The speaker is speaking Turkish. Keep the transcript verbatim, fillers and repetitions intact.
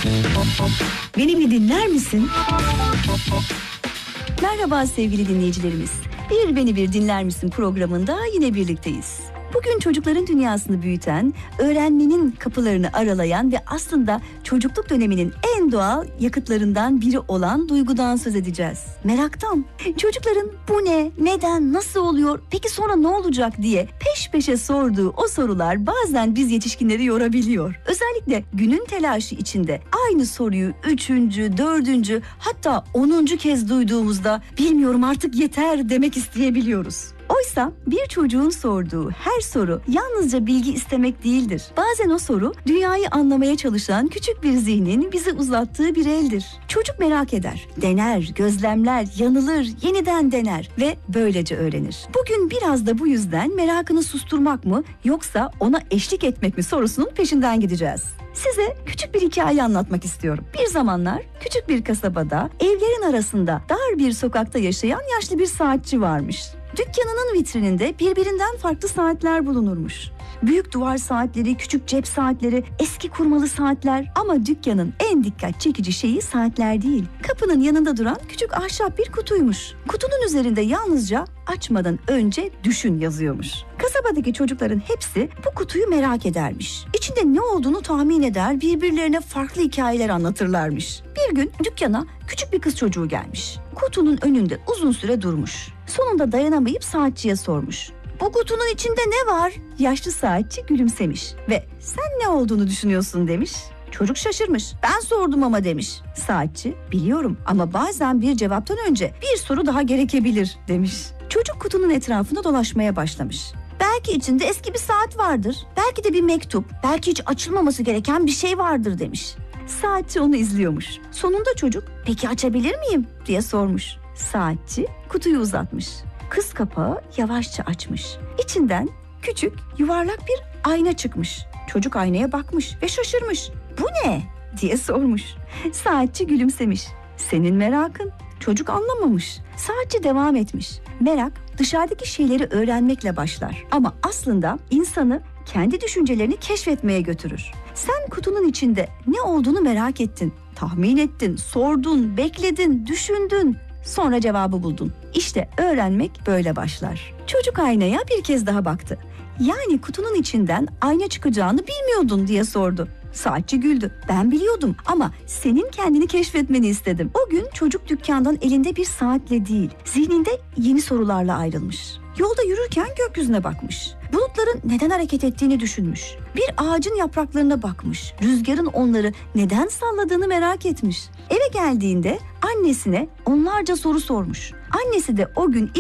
Beni bir dinler misin? Merhaba sevgili dinleyicilerimiz. Bir Beni Bir Dinler Misin programında yine birlikteyiz. Bugün çocukların dünyasını büyüten, öğrenmenin kapılarını aralayan ve aslında çocukluk döneminin en doğal yakıtlarından biri olan duygudan söz edeceğiz. Meraktan. Çocukların bu ne, neden, nasıl oluyor, peki sonra ne olacak diye peş peşe sorduğu o sorular bazen biz yetişkinleri yorabiliyor. Özellikle günün telaşı içinde aynı soruyu üçüncü, dördüncü hatta onuncu kez duyduğumuzda bilmiyorum artık yeter demek isteyebiliyoruz. Oysa bir çocuğun sorduğu her soru yalnızca bilgi istemek değildir. Bazen o soru dünyayı anlamaya çalışan küçük bir zihnin bize uzattığı bir eldir. Çocuk merak eder, dener, gözlemler, yanılır, yeniden dener ve böylece öğrenir. Bugün biraz da bu yüzden merakını susturmak mı yoksa ona eşlik etmek mi sorusunun peşinden gideceğiz. Size küçük bir hikaye anlatmak istiyorum. Bir zamanlar küçük bir kasabada evlerin arasında dar bir sokakta yaşayan yaşlı bir saatçi varmış. Dükkanının vitrininde birbirinden farklı saatler bulunurmuş. Büyük duvar saatleri, küçük cep saatleri, eski kurmalı saatler ama dükkanın en dikkat çekici şeyi saatler değil. Kapının yanında duran küçük ahşap bir kutuymuş. Kutunun üzerinde yalnızca açmadan önce düşün yazıyormuş. Kasabadaki çocukların hepsi bu kutuyu merak edermiş. İçinde ne olduğunu tahmin eder, birbirlerine farklı hikayeler anlatırlarmış. Bir gün dükkana küçük bir kız çocuğu gelmiş. Kutunun önünde uzun süre durmuş. Sonunda dayanamayıp saatçiye sormuş. Bu kutunun içinde ne var? Yaşlı saatçi gülümsemiş ve sen ne olduğunu düşünüyorsun demiş. Çocuk şaşırmış. Ben sordum ama demiş. Saatçi biliyorum ama bazen bir cevaptan önce bir soru daha gerekebilir demiş. Çocuk kutunun etrafında dolaşmaya başlamış. Belki içinde eski bir saat vardır. Belki de bir mektup. Belki hiç açılmaması gereken bir şey vardır demiş. Saatçi onu izliyormuş. Sonunda çocuk peki açabilir miyim diye sormuş. Saatçi kutuyu uzatmış. Kız kapağı yavaşça açmış. İçinden küçük yuvarlak bir ayna çıkmış. Çocuk aynaya bakmış ve şaşırmış. Bu ne diye sormuş. Saatçi gülümsemiş. Senin merakın. Çocuk anlamamış. Saatçi devam etmiş. Merak dışarıdaki şeyleri öğrenmekle başlar. Ama aslında insanı kendi düşüncelerini keşfetmeye götürür. Sen kutunun içinde ne olduğunu merak ettin, tahmin ettin, sordun, bekledin, düşündün. Sonra cevabı buldun. İşte öğrenmek böyle başlar. Çocuk aynaya bir kez daha baktı. Yani kutunun içinden ayna çıkacağını bilmiyordun diye sordu. Saatçi güldü. Ben biliyordum ama senin kendini keşfetmeni istedim. O gün çocuk dükkandan elinde bir saatle değil, zihninde yeni sorularla ayrılmış. Yolda yürürken gökyüzüne bakmış. Bulutların neden hareket ettiğini düşünmüş. Bir ağacın yapraklarına bakmış. Rüzgarın onları neden salladığını merak etmiş. Eve geldiğinde annesine onlarca soru sormuş. Annesi de o gün